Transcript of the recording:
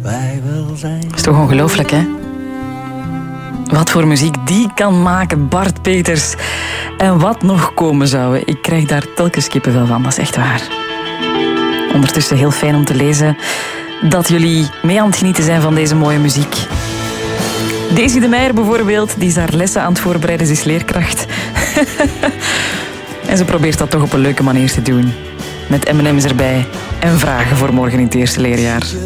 bij wil zijn. Dat is toch ongelooflijk, hè? Wat voor muziek die kan maken, Bart Peters. En wat nog komen zou. Ik krijg daar telkens kippenvel van, dat is echt waar. Ondertussen heel fijn om te lezen dat jullie mee aan het genieten zijn van deze mooie muziek. Daisy de Meijer bijvoorbeeld, die is haar lessen aan het voorbereiden, ze is leerkracht. En ze probeert dat toch op een leuke manier te doen. Met M&M's erbij en vragen voor morgen in het eerste leerjaar.